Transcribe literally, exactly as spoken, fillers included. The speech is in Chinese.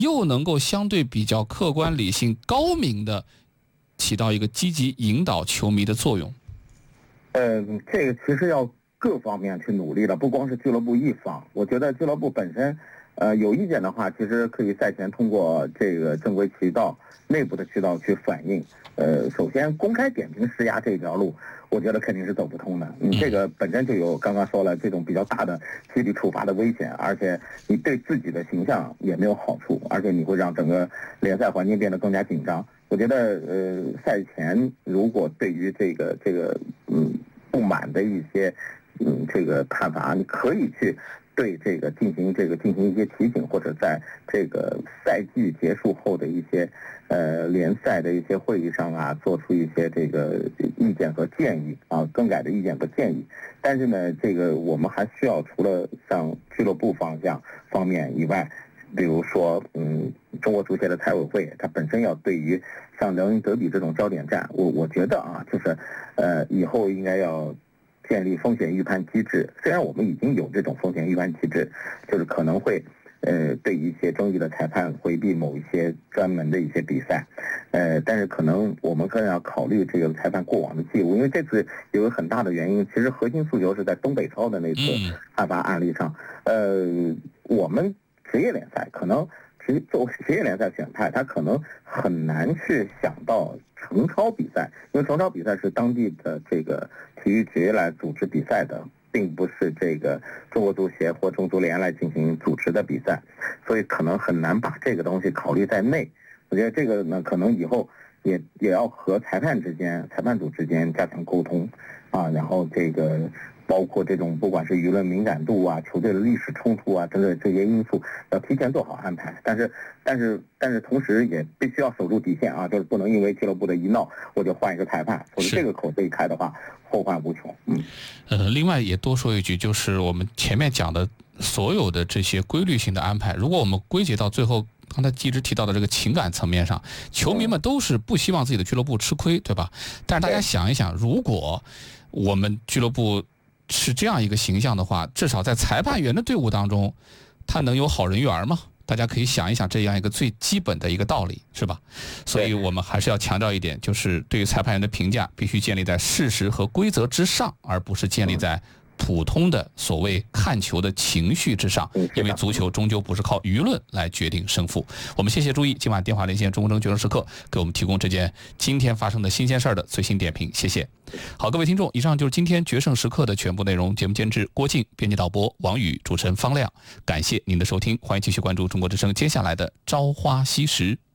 又能够相对比较客观理性高明的起到一个积极引导球迷的作用？ 呃，这个其实要各方面去努力的，不光是俱乐部一方。我觉得俱乐部本身，呃，有意见的话，其实可以赛前通过这个正规渠道、内部的渠道去反映。呃，首先公开点评施压这条路，我觉得肯定是走不通的。你这个本身就有刚刚说了这种比较大的纪律处罚的危险，而且你对自己的形象也没有好处，而且你会让整个联赛环境变得更加紧张。我觉得，呃，赛前如果对于这个这个嗯不满的一些嗯这个看法，你可以去对这个进行这个进行一些提醒，或者在这个赛季结束后的一些呃联赛的一些会议上啊，做出一些这个意见和建议啊，更改的意见和建议。但是呢，这个我们还需要除了像俱乐部方向方面以外，比如说，嗯，中国足协的财委会，它本身要对于像辽宁德比这种焦点战，我我觉得啊，就是，呃，以后应该要建立风险预判机制。虽然我们已经有这种风险预判机制，就是可能会，呃，对一些争议的裁判回避某一些专门的一些比赛，呃，但是可能我们更要考虑这个裁判过往的记录，因为这次有个很大的原因，其实核心诉求是在东北超的那次判罚案例上，呃，我们。职业联赛可能，其实作为职业联赛选派，他可能很难去想到城超比赛，因为城超比赛是当地的这个体育局来组织比赛的，并不是这个中国足协或中足联来进行主持的比赛，所以可能很难把这个东西考虑在内。我觉得这个呢，可能以后也也要和裁判之间、裁判组之间加强沟通，啊，然后这个。包括这种不管是舆论敏感度啊、球队的历史冲突啊等等这些因素，要提前做好安排。但是，但是，但是同时也必须要守住底线啊，就是不能因为俱乐部的一闹，我就换一个裁判，否则这个口子一开的话，后患无穷。嗯， 呃，另外也多说一句，就是我们前面讲的所有的这些规律性的安排，如果我们归结到最后。刚才一直提到的这个情感层面上，球迷们都是不希望自己的俱乐部吃亏，对吧？但是大家想一想，如果我们俱乐部是这样一个形象的话，至少在裁判员的队伍当中，他能有好人缘吗？大家可以想一想这样一个最基本的一个道理，是吧？所以我们还是要强调一点，就是对于裁判员的评价必须建立在事实和规则之上，而不是建立在普通的所谓看球的情绪之上，因为足球终究不是靠舆论来决定胜负。我们谢谢朱毅今晚电话连线中国争决胜时刻，给我们提供这件今天发生的新鲜事儿的最新点评，谢谢。好，各位听众，以上就是今天决胜时刻的全部内容。节目监制郭靖，编辑导播王宇，主持人方亮。感谢您的收听，欢迎继续关注中国之声接下来的朝花夕拾。